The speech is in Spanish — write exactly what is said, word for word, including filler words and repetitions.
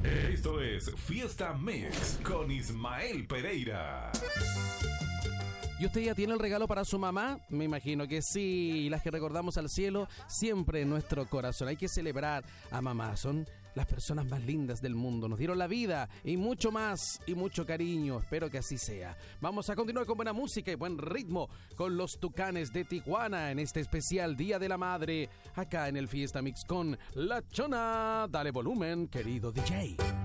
Esto es Fiesta Mix con Ismael Pereira. ¿Y usted ya tiene el regalo para su mamá? Me imagino que sí. Las que recordamos al cielo siempre en nuestro corazón. Hay que celebrar a mamá. Son las personas más lindas del mundo. Nos dieron la vida y mucho más y mucho cariño. Espero que así sea. Vamos a continuar con buena música y buen ritmo con los Tucanes de Tijuana en este especial Día de la Madre. Acá en el Fiesta Mix con La Chona. Dale volumen, querido D J.